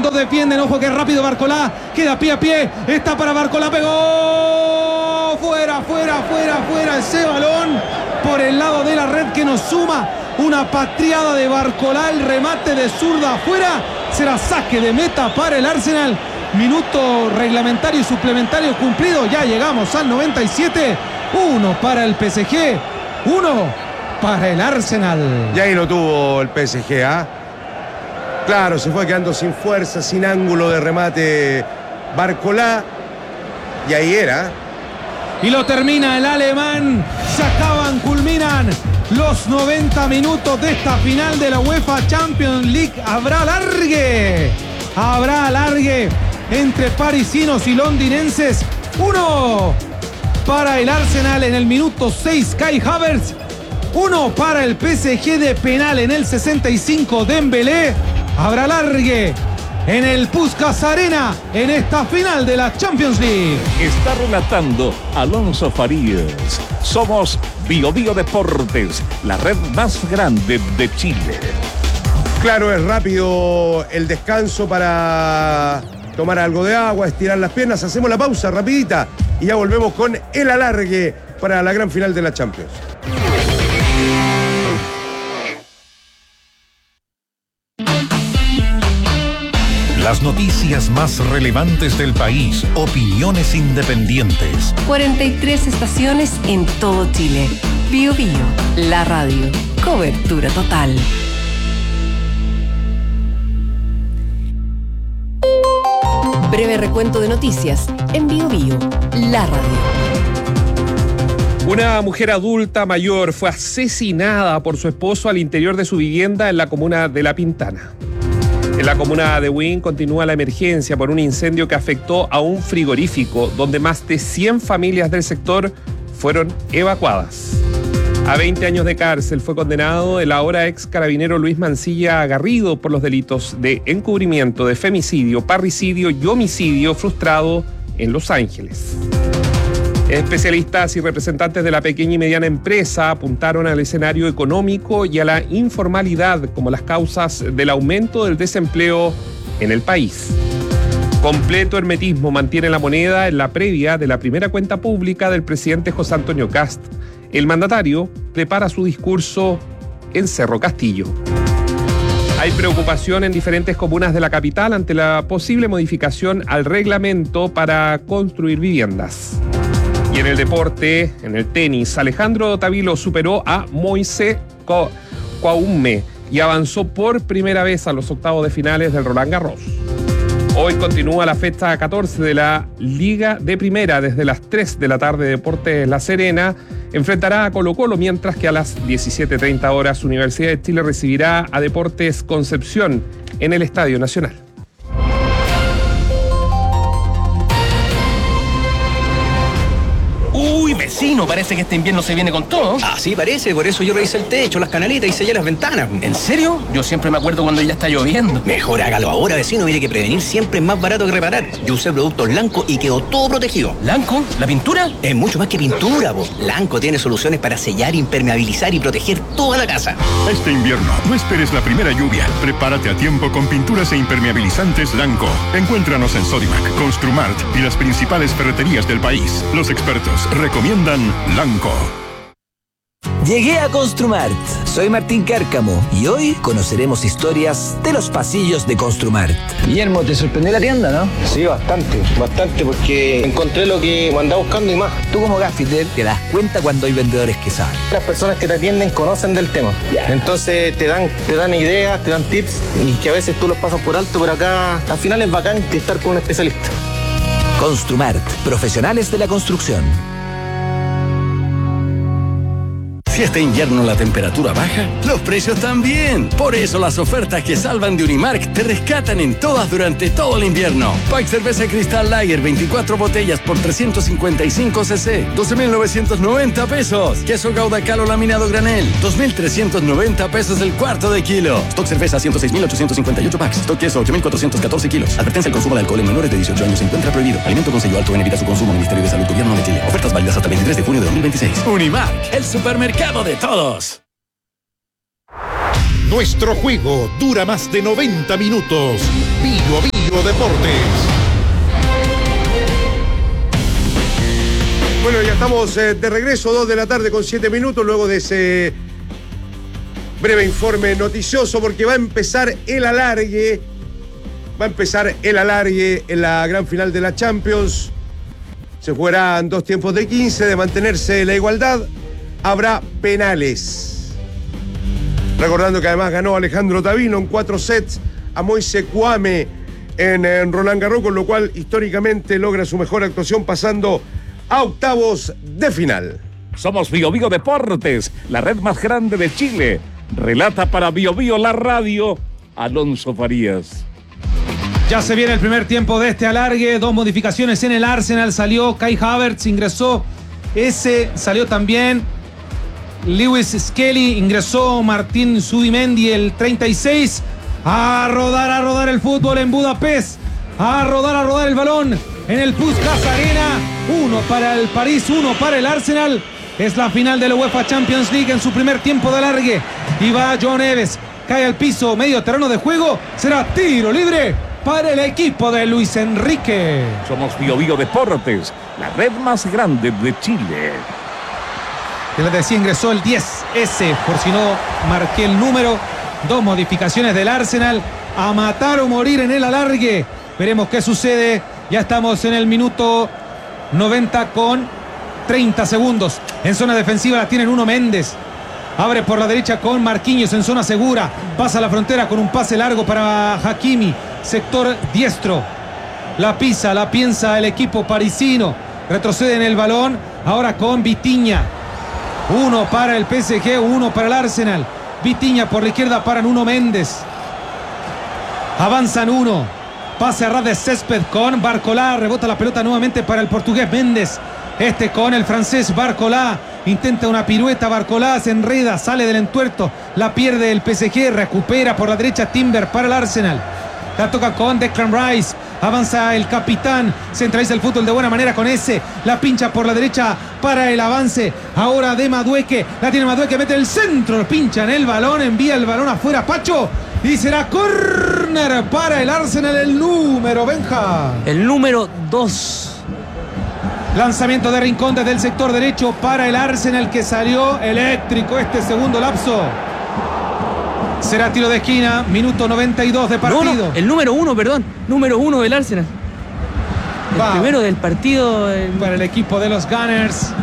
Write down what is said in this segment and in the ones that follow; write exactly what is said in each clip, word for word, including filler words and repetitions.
atacan, dos defienden. Ojo que rápido Barcolá. Queda pie a pie. Está para Barcolá. Pegó. Fuera, fuera, fuera, fuera. Ese balón por el lado de la red que nos suma una patriada de Barcolá. El remate de zurda afuera. Será saque de meta para el Arsenal. Minuto reglamentario y suplementario cumplido. Ya llegamos al noventa y siete. Uno para el P S G. Uno para el Arsenal. Y ahí lo tuvo el P S G, ¿ah? ¿eh? Claro, se fue quedando sin fuerza, sin ángulo de remate Barcolá. Y ahí era. Y lo termina el alemán. Se acaban, culminan los noventa minutos de esta final de la UEFA Champions League. Habrá alargue. Habrá alargue entre parisinos y londinenses. Uno para el Arsenal en el minuto seis, Kai Havertz. Uno para el P S G de penal en el sesenta y cinco, Dembélé. Habrá alargue en el Puskás Arena en esta final de la Champions League. Está relatando Alonso Farías. Somos Bio Bio Deportes, la red más grande de Chile. Claro, es rápido el descanso para tomar algo de agua, estirar las piernas. Hacemos la pausa rapidita y ya volvemos con el alargue para la gran final de la Champions. Las noticias más relevantes del país, opiniones independientes. cuarenta y tres estaciones en todo Chile. Bio Bio, la radio. Cobertura total. Breve recuento de noticias en Bio Bio, la radio. Una mujer adulta mayor fue asesinada por su esposo al interior de su vivienda en la comuna de La Pintana. En la comuna de Huín continúa la emergencia por un incendio que afectó a un frigorífico donde más de cien familias del sector fueron evacuadas. A veinte años de cárcel fue condenado el ahora ex carabinero Luis Mancilla Garrido por los delitos de encubrimiento de femicidio, parricidio y homicidio frustrado en Los Ángeles. Especialistas y representantes de la pequeña y mediana empresa apuntaron al escenario económico y a la informalidad como las causas del aumento del desempleo en el país. Completo hermetismo mantiene la moneda en la previa de la primera cuenta pública del presidente José Antonio Kast. El mandatario prepara su discurso en Cerro Castillo. Hay preocupación en diferentes comunas de la capital ante la posible modificación al reglamento para construir viviendas. Y en el deporte, en el tenis, Alejandro Tavilo superó a Moisés Kouame y avanzó por primera vez a los octavos de finales del Roland Garros. Hoy continúa la fecha catorce de la Liga de Primera. Desde las tres de la tarde, Deportes La Serena enfrentará a Colo Colo, mientras que a las diecisiete treinta horas Universidad de Chile recibirá a Deportes Concepción en el Estadio Nacional. Uy, vecino, parece que este invierno se viene con todo. Ah, sí, parece, por eso yo revisé el techo, las canaletas y sellé las ventanas. ¿En serio? Yo siempre me acuerdo cuando ya está lloviendo. Mejor hágalo ahora, vecino, mire que prevenir siempre es más barato que reparar. Yo usé productos Lanco y quedó todo protegido. ¿Lanco? ¿La pintura? Es mucho más que pintura, po. Lanco tiene soluciones para sellar, impermeabilizar y proteger toda la casa. Este invierno, no esperes la primera lluvia. Prepárate a tiempo con pinturas e impermeabilizantes Lanco. Encuéntranos en Sodimac, Construmart y las principales ferreterías del país. Los expertos recomiendan Lanco. Llegué a Construmart. Soy Martín Cárcamo y hoy conoceremos historias de los pasillos de Construmart. Guillermo, ¿te sorprendió la tienda, no? Sí, bastante, bastante, porque encontré lo que andaba buscando y más. Tú como gaffiter te das cuenta cuando hay vendedores que saben. Las personas que te atienden conocen del tema. Yeah. Entonces te dan, te dan ideas, te dan tips y que a veces tú los pasas por alto, pero acá al final es bacán estar con un especialista. Construmart, profesionales de la construcción. Si este invierno la temperatura baja, los precios también. Por eso las ofertas que salvan de Unimark te rescatan en todas durante todo el invierno. Pack cerveza Cristal Lager, veinticuatro botellas por trescientos cincuenta y cinco centilitros, doce mil novecientos noventa pesos. Queso Gouda Calo laminado granel, dos mil trescientos noventa pesos el cuarto de kilo. Stock cerveza, ciento seis mil ochocientos cincuenta y ocho packs. Stock queso, ocho mil cuatrocientos catorce kilos. Advertencia: el consumo de alcohol en menores de dieciocho años se encuentra prohibido. Alimento con sello alto en evita su consumo. Ministerio de Salud, Gobierno de Chile. Ofertas válidas hasta el veintitrés de junio de dos mil veintiséis. Unimark, el supermercado de todos. Nuestro juego dura más de noventa minutos. Bio Bio. Vivo Deportes. Bueno, ya estamos eh, de regreso, dos de la tarde con siete minutos, luego de ese breve informe noticioso, porque va a empezar el alargue, va a empezar el alargue en la gran final de la Champions. Se jugarán dos tiempos de quince, de mantenerse la igualdad, habrá penales. Recordando que además ganó Alejandro Tavino en cuatro sets a Moise Kouame en, en Roland Garros, con lo cual históricamente logra su mejor actuación pasando a octavos de final. Somos Bio Bio Deportes, la red más grande de Chile. Relata para Bio Bio la radio, Alonso Farías. Ya se viene el primer tiempo de este alargue. Dos modificaciones en el Arsenal. Salió Kai Havertz, ingresó ese, salió también Lewis Skelly, ingresó Martín Zubimendi, el treinta y seis. A rodar, a rodar el fútbol en Budapest. A rodar, a rodar el balón en el Puskás Arena. Uno para el París, uno para el Arsenal. Es la final de la UEFA Champions League en su primer tiempo de alargue. Y va João Neves, cae al piso, medio terreno de juego. Será tiro libre para el equipo de Luis Enrique. Somos Bio Bio Deportes, la red más grande de Chile. Que les decía, ingresó el diez ese, por si no marqué el número. Dos modificaciones del Arsenal. A matar o morir en el alargue. Veremos qué sucede. Ya estamos en el minuto noventa con treinta segundos. En zona defensiva la tienen Nuno Méndez. Abre por la derecha con Marquinhos en zona segura. Pasa a la frontera con un pase largo para Hakimi. Sector diestro. La pisa, la piensa el equipo parisino. Retrocede en el balón. Ahora con Vitinha. Uno para el P S G, uno para el Arsenal. Vitinha por la izquierda para Nuno Méndez. Avanzan uno. Pase a ras de césped con Barcolá. Rebota la pelota nuevamente para el portugués Méndez. Este con el francés Barcolá. Intenta una pirueta Barcolá. Se enreda, sale del entuerto. La pierde el P S G. Recupera por la derecha Timber para el Arsenal. La toca con Declan Rice. Avanza el capitán. Centraliza el fútbol de buena manera con ese. La pincha por la derecha para el avance. Ahora de Madueque. La tiene Madueque. Mete el centro. Pincha en el balón. Envía el balón afuera Pacho. Y será córner para el Arsenal. El número, Benja. El número dos. Lanzamiento de Rincón desde el sector derecho para el Arsenal, que salió eléctrico este segundo lapso. Será tiro de esquina, minuto noventa y dos de partido. No, no, el número uno, perdón. Número uno del Arsenal. El Va. primero del partido. El... Para el equipo de los Gunners.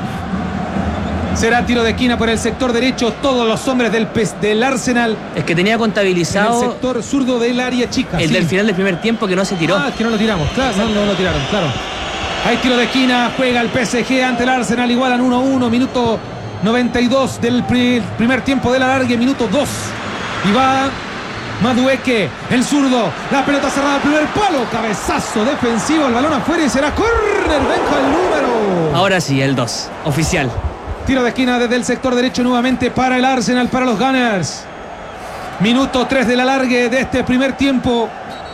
Será tiro de esquina por el sector derecho. Todos los hombres del, del Arsenal. Es que tenía contabilizado. En el sector zurdo del área chica. El sí. del final del primer tiempo que no se tiró. Ah, que no lo tiramos. Claro, no, no lo tiraron, claro. Hay tiro de esquina. Juega el P S G ante el Arsenal. Igualan uno a uno. Minuto noventa y dos del primer tiempo del alargue. Minuto dos. Y va Madueque, el zurdo, la pelota cerrada al primer palo, cabezazo defensivo, el balón afuera y será córner. Benja el número. Ahora sí, el dos, oficial. Tiro de esquina desde el sector derecho nuevamente para el Arsenal, para los Gunners. Minuto tres del alargue de este primer tiempo.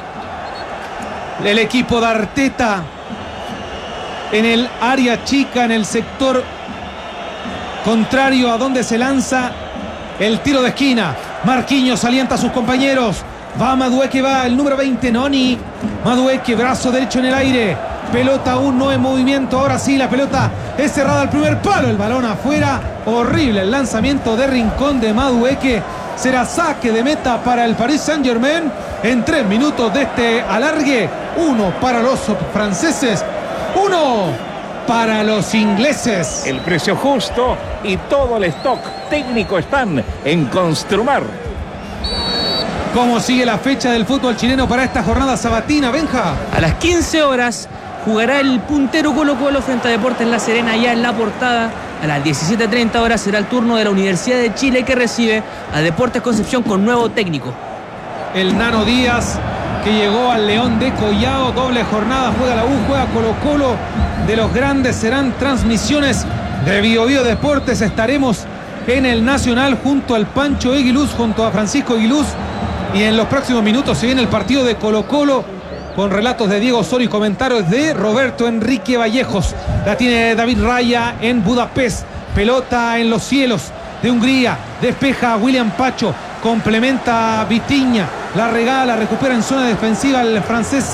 El equipo de Arteta en el área chica, en el sector contrario a donde se lanza el tiro de esquina. Marquinhos alienta a sus compañeros. Va Madueque, va el número veinte, Noni. Madueque, brazo derecho en el aire. Pelota aún no en movimiento. Ahora sí, la pelota es cerrada al primer palo. El balón afuera. Horrible el lanzamiento de Rincón de Madueque. Será saque de meta para el Paris Saint-Germain en tres minutos de este alargue. Uno para los franceses. Uno para los ingleses. El precio justo y todo el stock técnico están en Construmar. ¿Cómo sigue la fecha del fútbol chileno para esta jornada sabatina, Benja? A las quince horas jugará el puntero Colo Colo frente a Deportes La Serena, ya en La Portada. A las diecisiete treinta horas será el turno de la Universidad de Chile, que recibe a Deportes Concepción con nuevo técnico. El Nano Díaz, que llegó al León de Collao. Doble jornada, juega la U, juega Colo Colo. De los grandes serán transmisiones de Bio Bio Deportes. Estaremos en el Nacional junto al Pancho Eguiluz, junto a Francisco Eguiluz. Y en los próximos minutos se viene el partido de Colo Colo con relatos de Diego Osorio y comentarios de Roberto Enrique Vallejos. La tiene David Raya en Budapest. Pelota en los cielos de Hungría. Despeja William Pacho. Complementa Vitinha. La regala, recupera en zona defensiva el francés